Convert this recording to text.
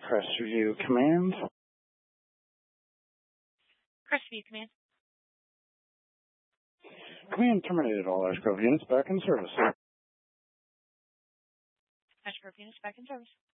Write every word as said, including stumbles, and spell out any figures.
Crestview Command. Crestview Command. Command terminated. All Ash Grove units back in service. Ash Grove units back in service.